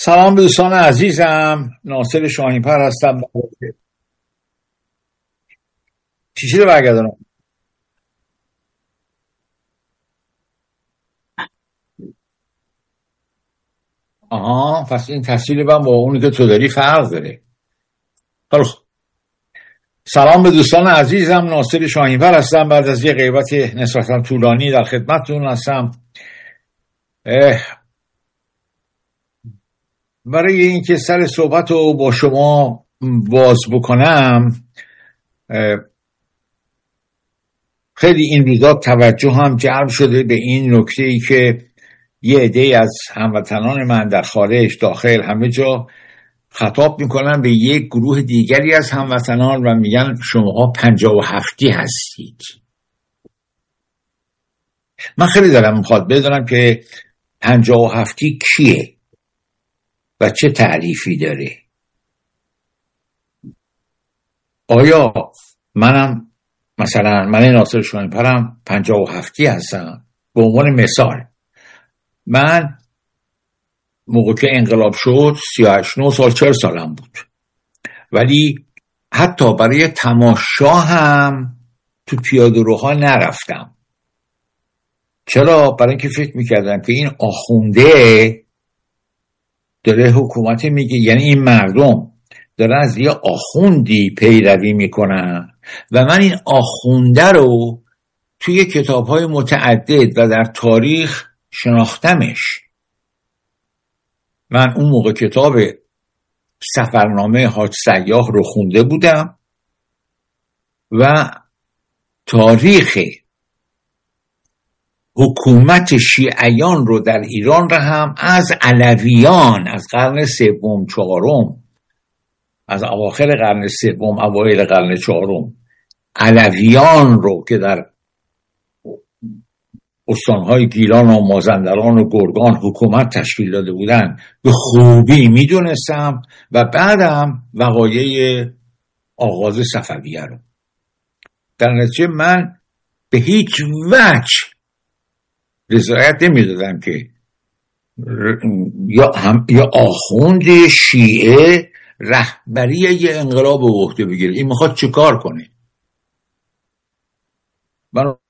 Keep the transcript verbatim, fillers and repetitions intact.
سلام به دوستان عزیزم، ناصر شاهینپر هستم. چی چی رو برگردانم؟ آها، پس این تحصیل من با اونی که تو داری فرق داره. خیلی خوب. سلام به دوستان عزیزم، ناصر شاهینپر هستم. بعد از یه غیبت نسبتا طولانی در خدمتتون هستم. برای اینکه سر صحبت رو با شما باز بکنم، خیلی این روزا توجه هم جلب شده به این نکته ای که یه عده از هموطنان من در خارج، داخل، همه جا خطاب میکنن به یک گروه دیگری از هموطنان و میگن شماها پنجاه و هفتی هستید. من خیلی دارم میخواد بدونم که پنجاه و هفتی کیه و چه تعریفی داره. آیا منم مثلا من ناصر شاهینپرم پنجاه و هفتی هستم؟ به عنوان مثال، من موقع که انقلاب شد سی و هشت نه سال، چهل سالم بود، ولی حتی برای تماشا هم تو پیاده روها نرفتم. چرا؟ برای اینکه فکر میکردم که این آخونده داره حکومت میگه، یعنی این مردم دارن از یه آخوندی پیروی میکنن و من این آخونده رو توی کتاب‌های متعدد و در تاریخ شناختمش. من اون موقع کتاب سفرنامه حاج سیاح رو خونده بودم و تاریخ حکومت شیعیان رو در ایران رو هم از علویان، از قرن سوم چهارم، از اواخر قرن سوم اوایل قرن چهارم، علویان رو که در استانهای گیلان و مازندران و گرگان حکومت تشکیل داده بودن به خوبی میدونستم و بعدم وقایع آغاز صفویه رو. در نتیجه من به هیچ وجه رضایت نمیدادم که یا هم یا آخوند شیعه رهبری یه انقلاب به عهده بگیره. این میخواد چه کار کنه؟ من